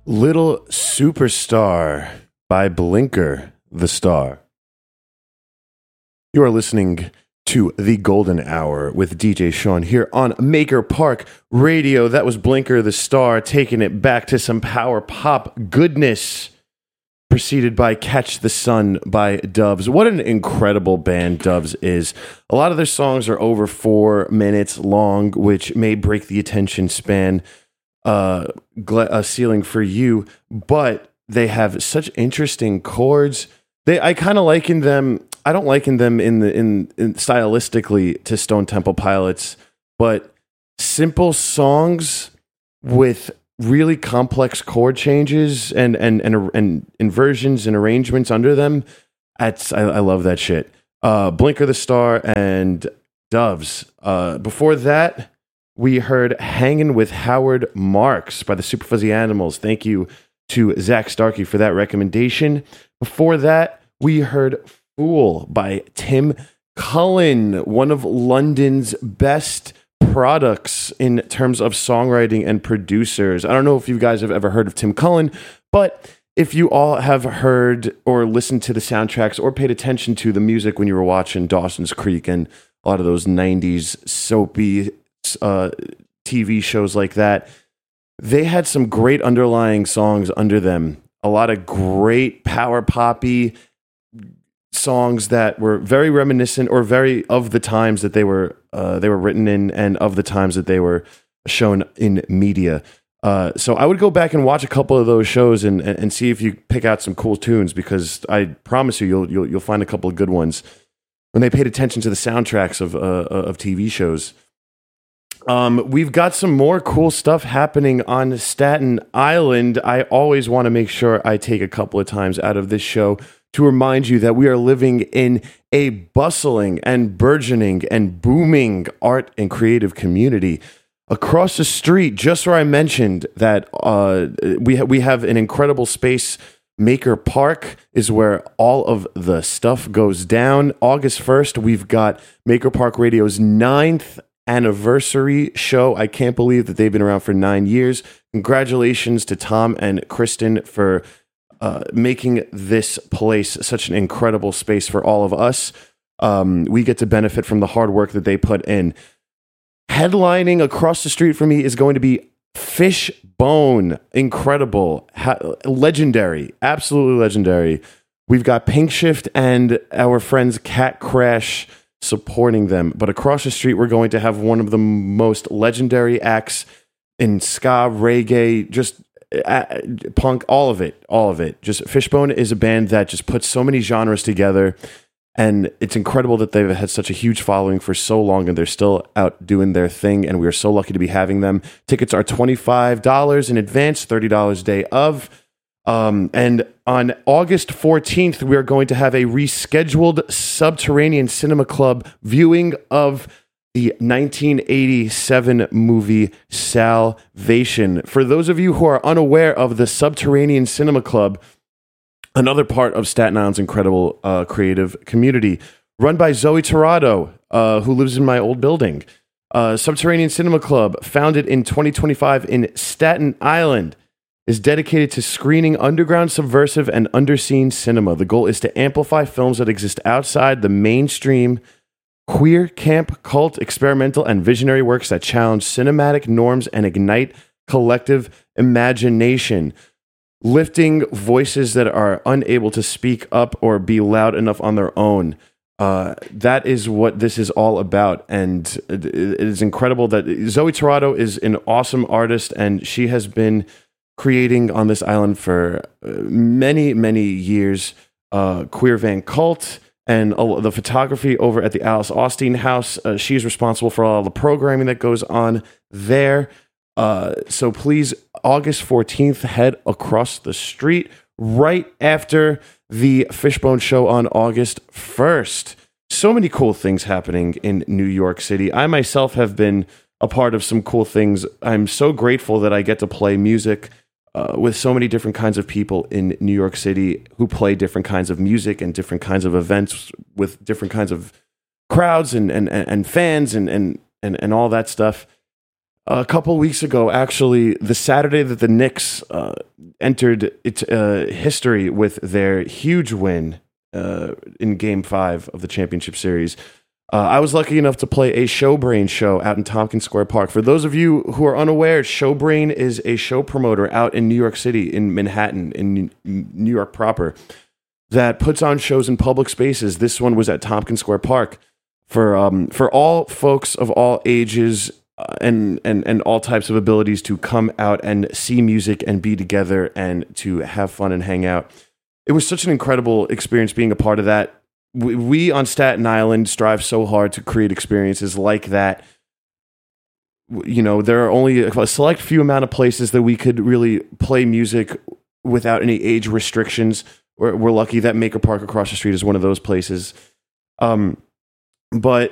Little Superstar by Blinker the Star. You are listening to The Golden Hour with DJ Sean here on Maker Park Radio. That was Blinker the Star taking it back to some power pop goodness, preceded by Catch the Sun by Doves. What an incredible band Doves is. A lot of their songs are over 4 minutes long, which may break the attention span ceiling for you, but they have such interesting chords. I kind of liken them. I don't liken them in stylistically to Stone Temple Pilots, but simple songs with really complex chord changes and inversions and arrangements under them. I love that shit. Blinker the Star and Doves. Before that, we heard Hangin' with Howard Marks by the Super Fuzzy Animals. Thank you to Zach Starkey for that recommendation. Before that, we heard Fool by Tim Cullen, one of London's best products in terms of songwriting and producers. I don't know if you guys have ever heard of Tim Cullen, but if you all have heard or listened to the soundtracks or paid attention to the music when you were watching Dawson's Creek and a lot of those 90s soapy TV shows like that, they had some great underlying songs under them. A lot of great power poppy songs that were very reminiscent or very of the times that they were written in and of the times that they were shown in media. So I would go back and watch a couple of those shows and see if you pick out some cool tunes, because I promise you'll find a couple of good ones when they paid attention to the soundtracks of TV shows. We've got some more cool stuff happening on Staten Island. I always want to make sure I take a couple of times out of this show to remind you that we are living in a bustling and burgeoning and booming art and creative community. Across the street, just where I mentioned that we have an incredible space, Maker Park is where all of the stuff goes down. August 1st, we've got Maker Park Radio's 9th anniversary show. I can't believe that they've been around for 9 years. Congratulations to Tom and Kristen for making this place such an incredible space for all of us. We get to benefit from the hard work that they put in. Headlining across the street from me is going to be Fishbone. Incredible. Legendary. Absolutely legendary. We've got Pink Shift and our friends Cat Crash supporting them. But across the street, we're going to have one of the most legendary acts in ska, reggae, just punk, all of it. Just Fishbone is a band that just puts so many genres together, and it's incredible that they've had such a huge following for so long, and they're still out doing their thing, and we are so lucky to be having them. Tickets are $25 in advance, $30 day of. And on August 14th, we are going to have a rescheduled Subterranean Cinema Club viewing of the 1987 movie Salvation. For those of you who are unaware of the Subterranean Cinema Club, another part of Staten Island's incredible creative community, run by Zoe Torrado, who lives in my old building. Subterranean Cinema Club, founded in 2025 in Staten Island, is dedicated to screening underground, subversive, and underseen cinema. The goal is to amplify films that exist outside the mainstream queer, camp, cult, experimental, and visionary works that challenge cinematic norms and ignite collective imagination, lifting voices that are unable to speak up or be loud enough on their own. That is what this is all about, and it is incredible that Zoe Torrado is an awesome artist, and she has been creating on this island for many, many years. Queer Van Cult and the photography over at the Alice Austin House. She's responsible for all the programming that goes on there. So please, August 14th, head across the street right after the Fishbone show on August 1st. So many cool things happening in New York City. I myself have been a part of some cool things. I'm so grateful that I get to play music with so many different kinds of people in New York City who play different kinds of music and different kinds of events with different kinds of crowds and fans and all that stuff. A couple weeks ago, actually, the Saturday that the Knicks entered its history with their huge win in Game 5 of the championship series, I was lucky enough to play a Showbrain show out in Tompkins Square Park. For those of you who are unaware, Showbrain is a show promoter out in New York City, in Manhattan, in New York proper, that puts on shows in public spaces. This one was at Tompkins Square Park for all folks of all ages and all types of abilities to come out and see music and be together and to have fun and hang out. It was such an incredible experience being a part of that. We on Staten Island strive so hard to create experiences like that. You know, there are only a select few amount of places that we could really play music without any age restrictions. We're lucky that Maker Park across the street is one of those places. But